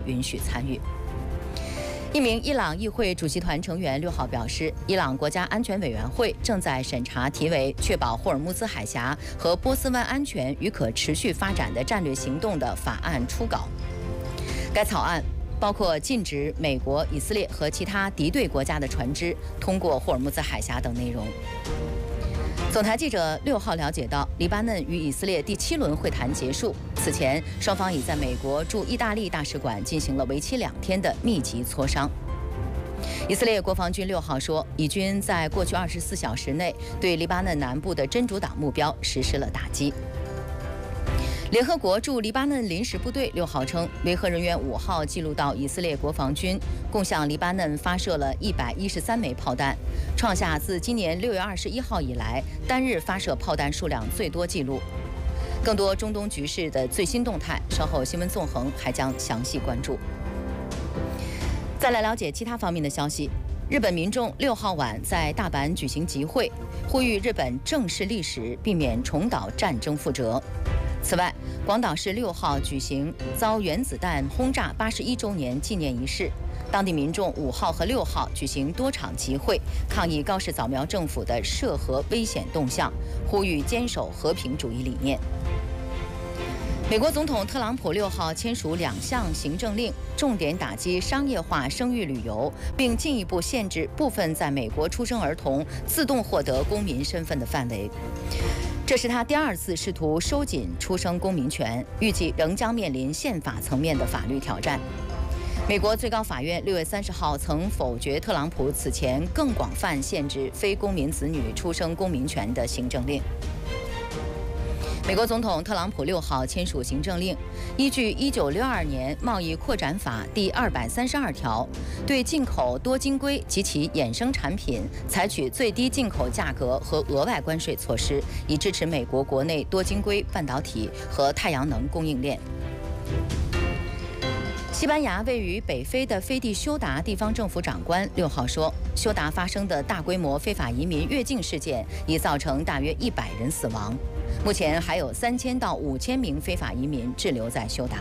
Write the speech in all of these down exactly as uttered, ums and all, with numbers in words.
允许参与。一名伊朗议会主席团成员六号表示，伊朗国家安全委员会正在审查题为《确保霍尔木兹海峡和波斯湾安全与可持续发展的战略行动》的法案初稿。该草案包括禁止美国、以色列和其他敌对国家的船只通过霍尔木兹海峡等内容。总台记者六号了解到，黎巴嫩与以色列第七轮会谈结束。此前，双方已在美国驻意大利大使馆进行了为期两天的密集磋商。以色列国防军六号说，以军在过去二十四小时内对黎巴嫩南部的真主党目标实施了打击。联合国驻黎巴嫩临时部队六号称，维和人员五号记录到以色列国防军共向黎巴嫩发射了一百一十三枚炮弹，创下自今年六月二十一号以来单日发射炮弹数量最多纪录。更多中东局势的最新动态，稍后新闻纵横还将详细关注。再来了解其他方面的消息。日本民众六号晚在大阪举行集会，呼吁日本正视历史，避免重蹈战争覆辙。此外，广岛市六号举行遭原子弹轰炸八十一周年纪念仪式，当地民众五号和六号举行多场集会，抗议高市早苗政府的涉核危险动向，呼吁坚守和平主义理念。美国总统特朗普六号签署两项行政令，重点打击商业化生育旅游，并进一步限制部分在美国出生儿童自动获得公民身份的范围。这是他第二次试图收紧出生公民权，预计仍将面临宪法层面的法律挑战。美国最高法院六月三十号曾否决特朗普此前更广泛限制非公民子女出生公民权的行政令。美国总统特朗普六号签署行政令，依据一九六二年贸易扩展法第二百三十二条，对进口多晶硅及其衍生产品采取最低进口价格和额外关税措施，以支持美国国内多晶硅、半导体和太阳能供应链。西班牙位于北非的飞地休达地方政府长官六号说，休达发生的大规模非法移民越境事件已造成大约一百人死亡。目前还有三千到五千名非法移民滞留在休达。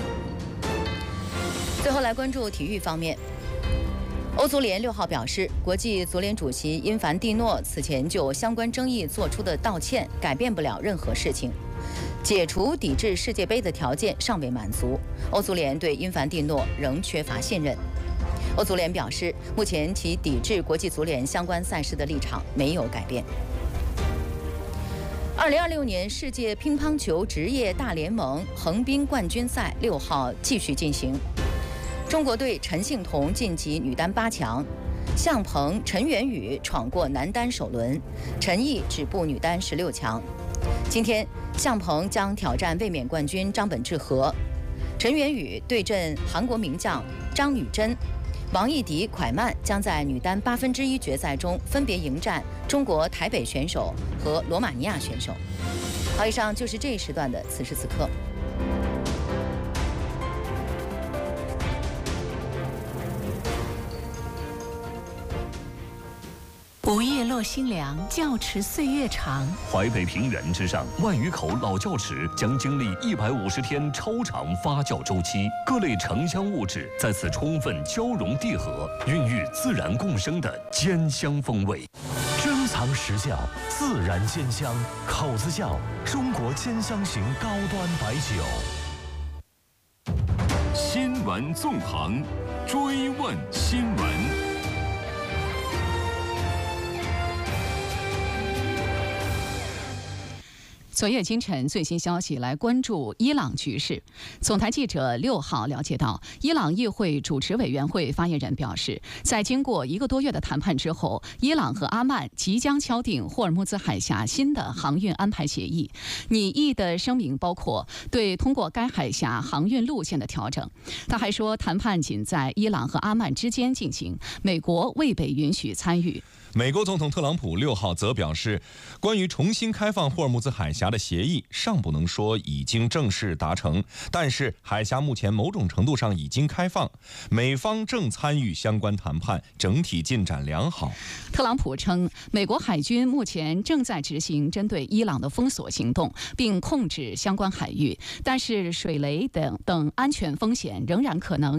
最后来关注体育方面，欧足联六号表示，国际足联主席因凡蒂诺此前就相关争议做出的道歉改变不了任何事情，解除抵制世界杯的条件尚未满足，欧足联对因凡蒂诺仍缺乏信任。欧足联表示，目前其抵制国际足联相关赛事的立场没有改变。二零二六年世界乒乓球职业大联盟横滨冠军赛六号继续进行，中国队陈幸同晋级女单八强，向鹏、陈圆宇闯过男单首轮，陈毅止步女单十六强。今天，向鹏将挑战卫冕冠军张本智和，陈圆宇对阵韩国名将张女真。王艺迪、蒯曼将在女单八分之一决赛中分别迎战中国台北选手和罗马尼亚选手。好，以上就是这一时段的此时此刻。 午夜落星凉，教池岁月长。 淮北平原之上，万余口老窖池将经历一百五十天超长发酵周期，各类城乡物质在此充分交融递合，孕育自然共生的坚香风味。 珍藏实窖，自然坚香。口子窖，中国坚香型高端白酒。 新闻纵横，追问新闻。 昨夜今晨最新消息，来关注伊朗局势。总台记者六号了解到，伊朗议会主持委员会发言人表示，在经过一个多月的谈判之后，伊朗和阿曼即将敲定霍尔木兹海峡新的航运安排协议。拟议的声明包括对通过该海峡航运路线的调整。他还说，谈判仅在伊朗和阿曼之间进行，美国未被允许参与。 美国总统特朗普六号则表示，关于重新开放霍尔木兹海峡的协议尚不能说已经正式达成，但是海峡目前某种程度上已经开放，美方正参与相关谈判，整体进展良好。 特朗普称，美国海军目前正在执行针对伊朗的封锁行动，并控制相关海域，但是水雷等等安全风险仍然可能